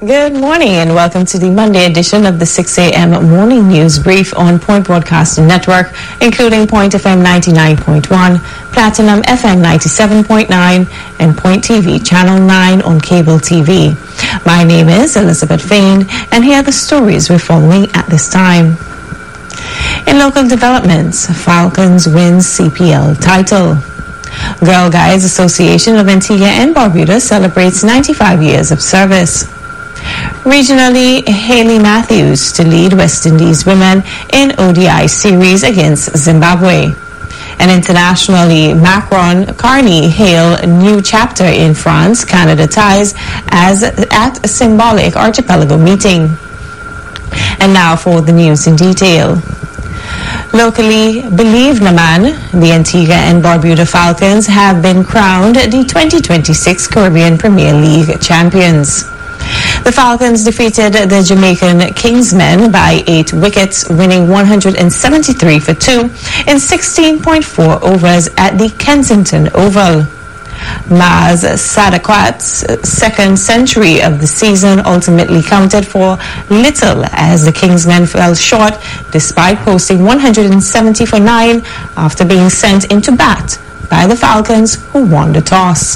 Good morning and welcome to the Monday edition of the 6 a.m. morning news brief on Point Broadcasting Network, including Point FM 99.1, Platinum FM 97.9, and Point TV Channel 9 on cable TV. My name is Elizabeth Fain, and here are the stories we're following at this time. In local developments, Falcons wins CPL title. Girl Guides Association of Antigua and Barbuda celebrates 95 years of service. Regionally, Haley Matthews to lead West Indies women in ODI series against Zimbabwe. And internationally, Macron Carney hail new chapter in France-Canada ties as at a symbolic archipelago meeting. And now for the news in detail. Locally, Believe Naman, the Antigua and Barbuda Falcons have been crowned the 2026 Caribbean Premier League champions. The Falcons defeated the Jamaican Kingsmen by 8 wickets, winning 173 for 2 in 16.4 overs at the Kensington Oval. Maz Sadakwat's second century of the season ultimately counted for little as the Kingsmen fell short despite posting 170 for 9 after being sent into bat by the Falcons, who won the toss.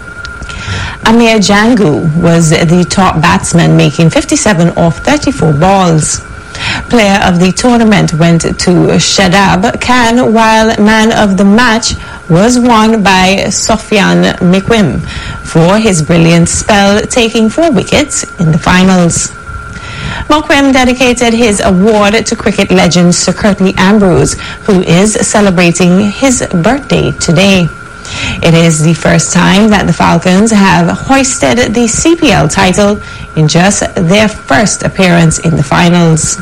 Amir Jangu was the top batsman, making 57 off 34 balls. Player of the tournament went to Shadab Khan, while man of the match was won by Sofyan Mikwim for his brilliant spell, taking 4 wickets in the finals. Mokwem dedicated his award to cricket legend Sir Curtly Ambrose, who is celebrating his birthday today. It is the first time that the Falcons have hoisted the CPL title in just their first appearance in the finals.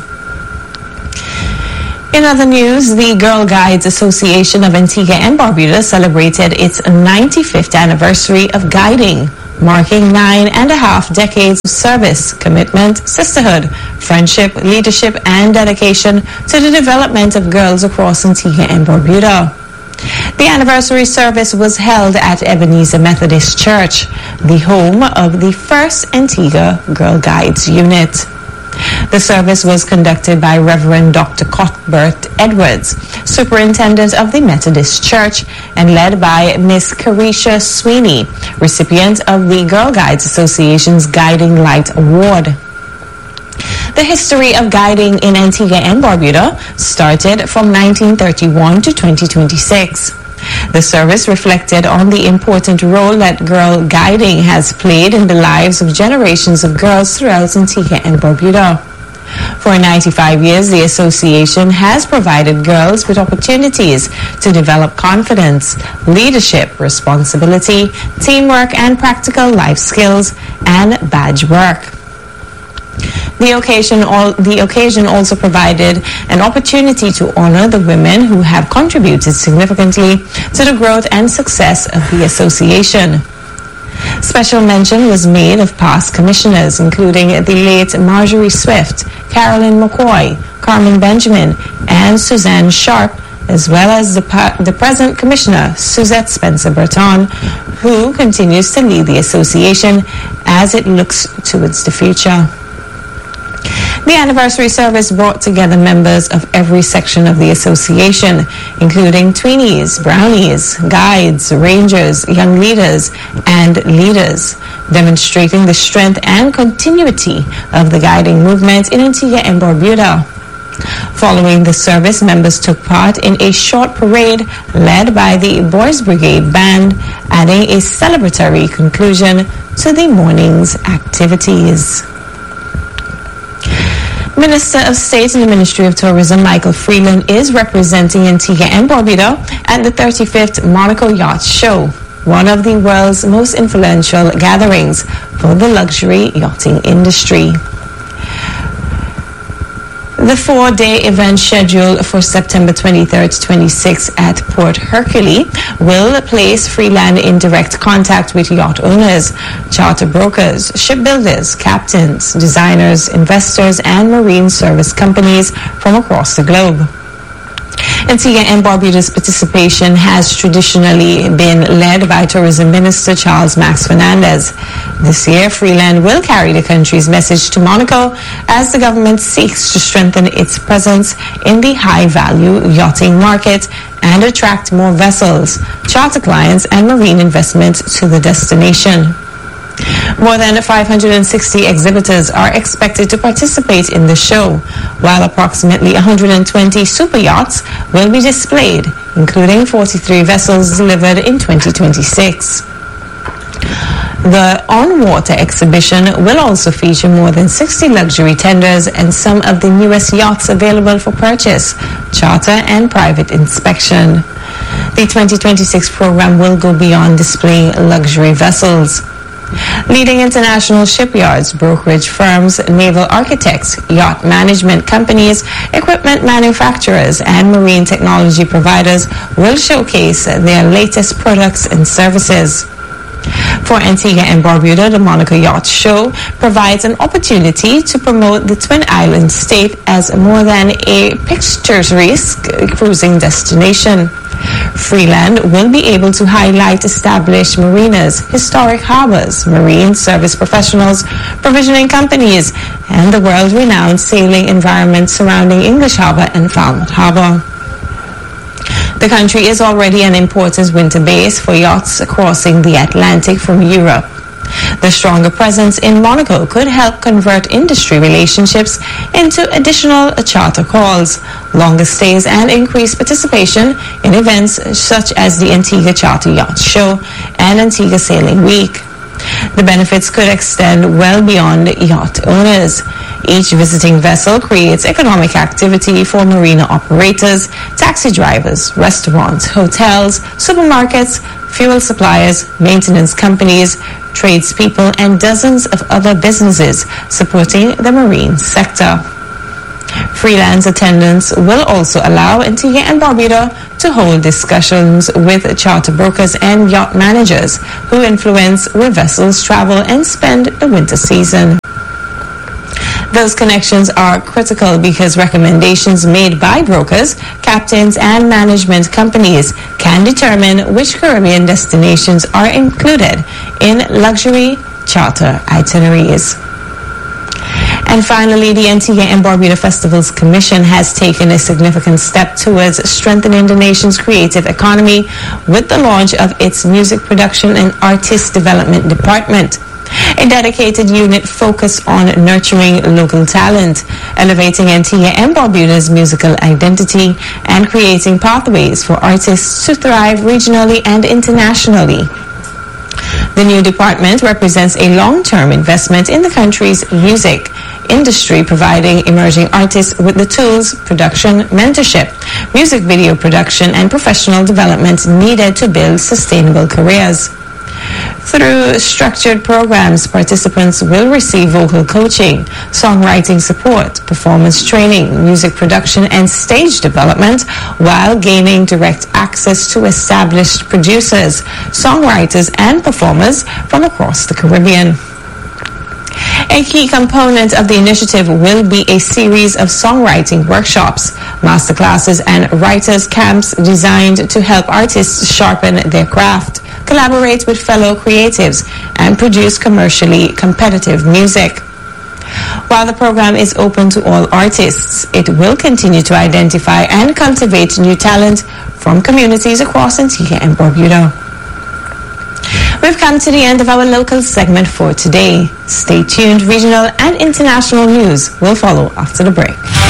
In other news, the Girl Guides Association of Antigua and Barbuda celebrated its 95th anniversary of guiding, marking 9.5 decades of service, commitment, sisterhood, friendship, leadership, and dedication to the development of girls across Antigua and Barbuda. The anniversary service was held at Ebenezer Methodist Church, the home of the first Antigua Girl Guides unit. The service was conducted by Reverend Dr. Cuthbert Edwards, Superintendent of the Methodist Church, and led by Miss Carisha Sweeney, recipient of the Girl Guides Association's Guiding Light Award. The history of guiding in Antigua and Barbuda started from 1931 to 2026. The service reflected on the important role that girl guiding has played in the lives of generations of girls throughout Antigua and Barbuda. For 95 years, the association has provided girls with opportunities to develop confidence, leadership, responsibility, teamwork, and practical life skills and badge work. The occasion also provided an opportunity to honor the women who have contributed significantly to the growth and success of the association. Special mention was made of past commissioners, including the late Marjorie Swift, Carolyn McCoy, Carmen Benjamin, and Suzanne Sharp, as well as the present commissioner, Suzette Spencer-Breton, who continues to lead the association as it looks towards the future. The anniversary service brought together members of every section of the association, including tweenies, brownies, guides, rangers, young leaders, and leaders, demonstrating the strength and continuity of the guiding movement in Antigua and Barbuda. Following the service, members took part in a short parade led by the Boys Brigade Band, adding a celebratory conclusion to the morning's activities. Minister of State in the Ministry of Tourism, Michael Freeland, is representing Antigua and Barbuda at the 35th Monaco Yacht Show, one of the world's most influential gatherings for the luxury yachting industry. The 4-day event scheduled for September 23rd to 26th at Port Hercule will place Freeland in direct contact with yacht owners, charter brokers, shipbuilders, captains, designers, investors, and marine service companies from across the globe. Antigua and Barbuda's participation has traditionally been led by Tourism Minister Charles Max Fernandez. This year, Freeland will carry the country's message to Monaco as the government seeks to strengthen its presence in the high-value yachting market and attract more vessels, charter clients, and marine investment to the destination. More than 560 exhibitors are expected to participate in the show, while approximately 120 super yachts will be displayed, including 43 vessels delivered in 2026. The on-water exhibition will also feature more than 60 luxury tenders and some of the newest yachts available for purchase, charter, and private inspection. The 2026 program will go beyond displaying luxury vessels. Leading international shipyards, brokerage firms, naval architects, yacht management companies, equipment manufacturers, and marine technology providers will showcase their latest products and services. For Antigua and Barbuda, the Monaco Yacht Show provides an opportunity to promote the Twin Island state as more than a picturesque cruising destination. Freeland will be able to highlight established marinas, historic harbors, marine service professionals, provisioning companies, and the world-renowned sailing environment surrounding English Harbor and Falmouth Harbor. The country is already an important winter base for yachts crossing the Atlantic from Europe. The stronger presence in Monaco could help convert industry relationships into additional charter calls, longer stays, and increased participation in events such as the Antigua Charter Yacht Show and Antigua Sailing Week. The benefits could extend well beyond yacht owners. Each visiting vessel creates economic activity for marina operators, taxi drivers, restaurants, hotels, supermarkets, fuel suppliers, maintenance companies, tradespeople, and dozens of other businesses supporting the marine sector. Freeland's attendance will also allow Antigua and Barbuda to hold discussions with charter brokers and yacht managers who influence where vessels travel and spend the winter season. Those connections are critical because recommendations made by brokers, captains, and management companies can determine which Caribbean destinations are included in luxury charter itineraries. And finally, the Antigua and Barbuda Festivals Commission has taken a significant step towards strengthening the nation's creative economy with the launch of its Music Production and Artist Development Department, a dedicated unit focused on nurturing local talent, elevating Antigua and Barbuda's musical identity, and creating pathways for artists to thrive regionally and internationally. The new department represents a long-term investment in the country's music industry, providing emerging artists with the tools, production, mentorship, music video production, and professional development needed to build sustainable careers. Through structured programs, participants will receive vocal coaching, songwriting support, performance training, music production, and stage development, while gaining direct access to established producers, songwriters, and performers from across the Caribbean. A key component of the initiative will be a series of songwriting workshops, masterclasses, and writers' camps designed to help artists sharpen their craft, collaborate with fellow creatives, and produce commercially competitive music. While the program is open to all artists, it will continue to identify and cultivate new talent from communities across Antigua and Barbuda. We've come to the end of our local segment for today. Stay tuned. Regional and international news will follow after the break.